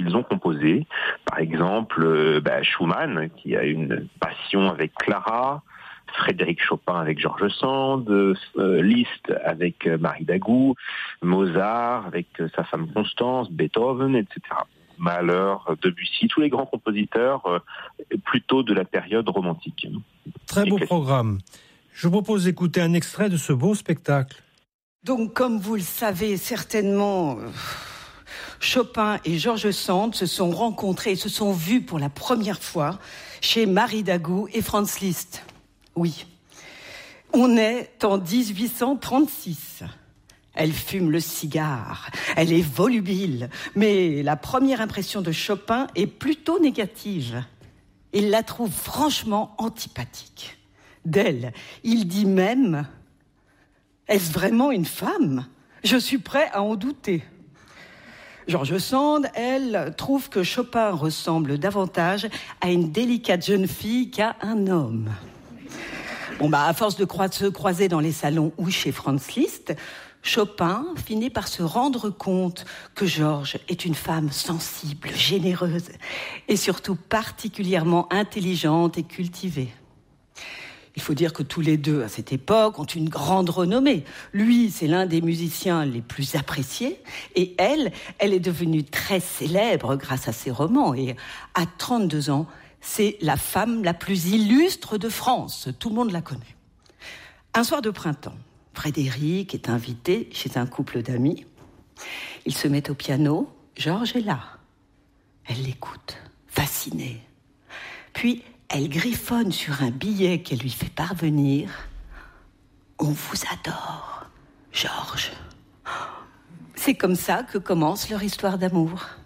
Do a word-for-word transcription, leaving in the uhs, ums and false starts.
qu'ils ont composées. Par exemple, euh, bah, Schumann, qui a une passion avec Clara, Frédéric Chopin avec George Sand, euh, Liszt avec euh, Marie Dagou, Mozart avec euh, sa femme Constance, Beethoven, et cetera. Mahler, Debussy, tous les grands compositeurs euh, plutôt de la période romantique. Très beau programme. Je vous propose d'écouter un extrait de ce beau spectacle. Donc, comme vous le savez certainement, Chopin et George Sand se sont rencontrés, se sont vus pour la première fois chez Marie Dagou et Franz Liszt. Oui, on est en dix-huit cent trente-six. Elle fume le cigare, elle est volubile, mais la première impression de Chopin est plutôt négative. Il la trouve franchement antipathique. D'elle, il dit même « Est-ce vraiment une femme ? Je suis prêt à en douter ». George Sand, elle, trouve que Chopin ressemble davantage à une délicate jeune fille qu'à un homme. Bon bah, à force de croi- se croiser dans les salons ou chez Franz Liszt, Chopin finit par se rendre compte que Georges est une femme sensible, généreuse et surtout particulièrement intelligente et cultivée. Il faut dire que tous les deux, à cette époque, ont une grande renommée. Lui, c'est l'un des musiciens les plus appréciés. Et elle, elle est devenue très célèbre grâce à ses romans. Et à trente-deux ans, c'est la femme la plus illustre de France. Tout le monde la connaît. Un soir de printemps, Frédéric est invité chez un couple d'amis. Ils se mettent au piano. Georges est là. Elle l'écoute, fascinée. Puis, elle griffonne sur un billet qu'elle lui fait parvenir. « On vous adore, Georges. » C'est comme ça que commence leur histoire d'amour.